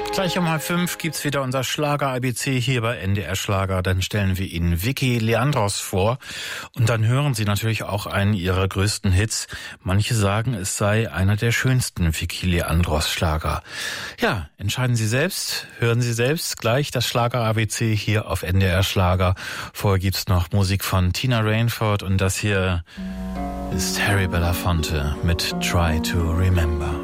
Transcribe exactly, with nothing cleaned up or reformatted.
Gleich um halb fünf gibt's wieder unser Schlager-A B C hier bei N D R Schlager. Dann stellen wir Ihnen Vicky Leandros vor und dann hören Sie natürlich auch einen ihrer größten Hits. Manche sagen, es sei einer der schönsten Vicky Leandros Schlager. Ja, entscheiden Sie selbst, hören Sie selbst gleich das Schlager-A B C hier auf N D R Schlager. Vorher gibt's noch Musik von Tina Rainford und das hier ist Harry Belafonte mit Try to Remember.